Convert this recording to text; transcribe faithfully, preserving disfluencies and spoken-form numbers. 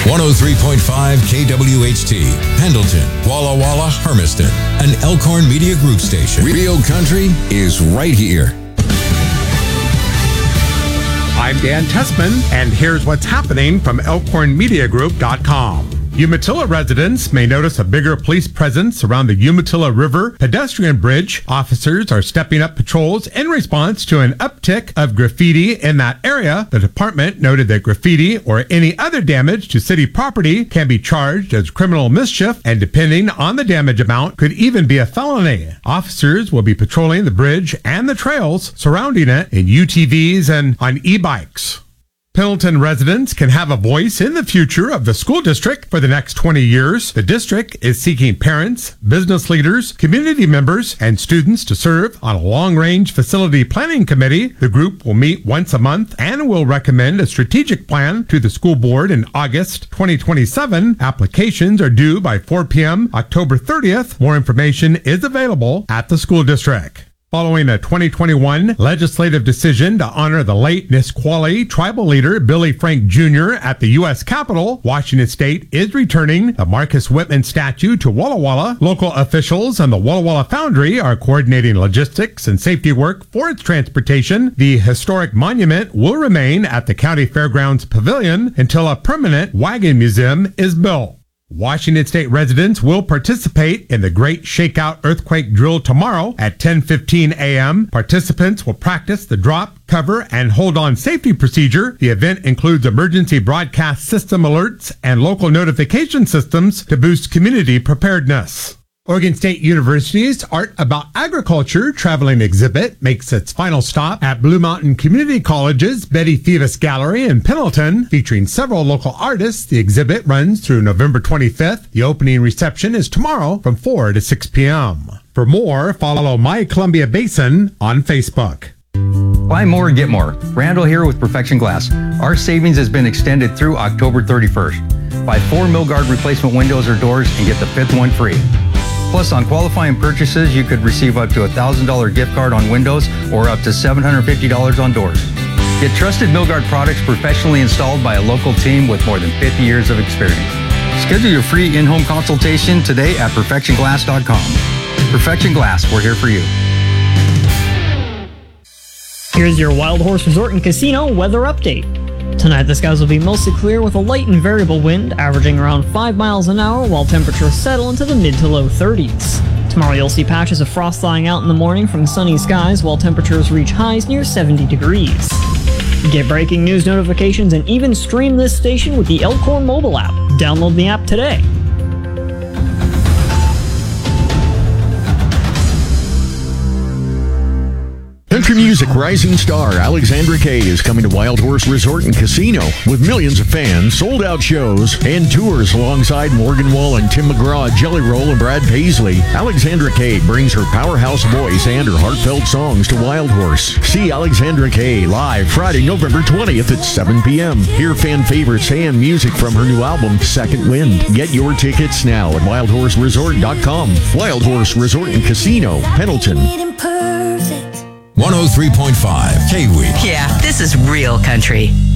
one oh three point five K W H T, Pendleton, Walla Walla, Hermiston, an Elkhorn Media Group station. Real country is right here. I'm Dan Tessman, and here's what's happening from elkhorn media group dot com. Umatilla residents may notice a bigger police presence around the Umatilla River pedestrian bridge. Officers are stepping up patrols in response to an uptick of graffiti in that area. The department noted that graffiti or any other damage to city property can be charged as criminal mischief, and depending on the damage amount, could even be a felony. Officers will be patrolling the bridge and the trails surrounding it in U T Vs and on e-bikes. Pendleton residents can have a voice in the future of the school district for the next twenty years. The district is seeking parents, business leaders, community members, and students to serve on a long-range facility planning committee. The group will meet once a month and will recommend a strategic plan to the school board in August twenty twenty-seven. Applications are due by four p.m. October thirtieth. More information is available at the school district. Following a twenty twenty-one legislative decision to honor the late Nisqually tribal leader Billy Frank Junior at the U S Capitol, Washington State is returning the Marcus Whitman statue to Walla Walla. Local officials and the Walla Walla Foundry are coordinating logistics and safety work for its transportation. The historic monument will remain at the County Fairgrounds Pavilion until a permanent wagon museum is built. Washington State residents will participate in the Great Shakeout Earthquake Drill tomorrow at ten fifteen a.m. Participants will practice the drop, cover, and hold-on safety procedure. The event includes emergency broadcast system alerts and local notification systems to boost community preparedness. Oregon State University's Art About Agriculture traveling exhibit makes its final stop at Blue Mountain Community College's Betty Thieves Gallery in Pendleton. Featuring several local artists, the exhibit runs through November twenty-fifth. The opening reception is tomorrow from four to six p.m. For more, follow My Columbia Basin on Facebook. Buy more, get more. Randall here with Perfection Glass. Our savings has been extended through October thirty-first. Buy four Milgard replacement windows or doors and get the fifth one free. Plus, on qualifying purchases, you could receive up to a one thousand dollars gift card on windows or up to seven hundred fifty dollars on doors. Get trusted Milgard products professionally installed by a local team with more than fifty years of experience. Schedule your free in-home consultation today at perfection glass dot com. Perfection Glass, we're here for you. Here's your Wild Horse Resort and Casino weather update. Tonight, the skies will be mostly clear with a light and variable wind, averaging around five miles an hour, while temperatures settle into the mid to low thirties. Tomorrow, you'll see patches of frost thawing out in the morning from sunny skies, while temperatures reach highs near seventy degrees. Get breaking news notifications and even stream this station with the Elkhorn mobile app. Download the app today. Country music rising star Alexandra Kay is coming to Wild Horse Resort and Casino with millions of fans, sold-out shows, and tours alongside Morgan Wallen, Tim McGraw, Jelly Roll, and Brad Paisley. Alexandra Kay brings her powerhouse voice and her heartfelt songs to Wild Horse. See Alexandra Kay live Friday, November twentieth at seven p.m. Hear fan favorites and music from her new album, Second Wind. Get your tickets now at wild horse resort dot com. Wild Horse Resort and Casino, Pendleton. one oh three point five K-Week. Yeah, this is real country.